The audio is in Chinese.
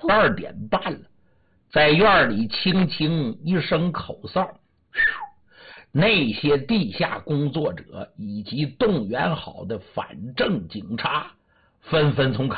12点半了，在院里轻轻一声口哨，那些地下工作者以及动员好的反正警察纷纷从